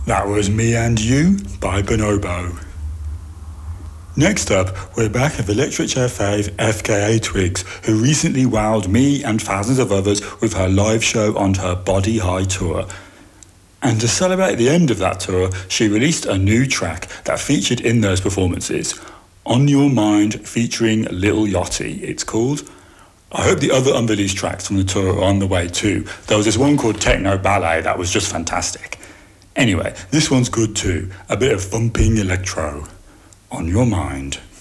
That was Me and You by Bonobo. Next up, we're back with electric chair fave FKA Twigs, who recently wowed me and thousands of others with her live show on her Body High tour. And to celebrate the end of that tour, she released a new track that featured in those performances. On Your Mind featuring Lil Yachty, it's called. I hope the other unreleased tracks from the tour are on the way too. There was this one called Techno Ballet that was just fantastic. Anyway, this one's good too. A bit of thumping electro. On Your Mind.